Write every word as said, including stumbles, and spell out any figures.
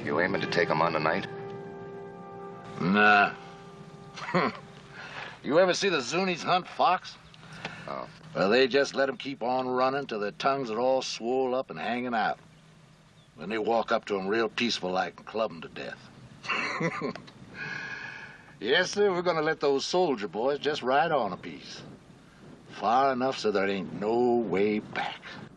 You aiming to take them on tonight? Nah. You ever see the Zuni's hunt fox? Oh. Well, they just let them keep on running till their tongues are all swole up and hanging out. Then they walk up to them real peaceful like and club them to death. Yes, sir, we're gonna let those soldier boys just ride on a piece. Far enough so there ain't no way back.